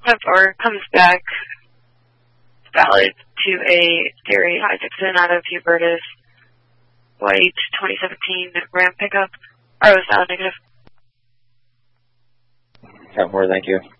or comes back valid to a Gary Isaacson out of Hubertus White 2017 Ram pickup. RO is valid negative. Got more, thank you.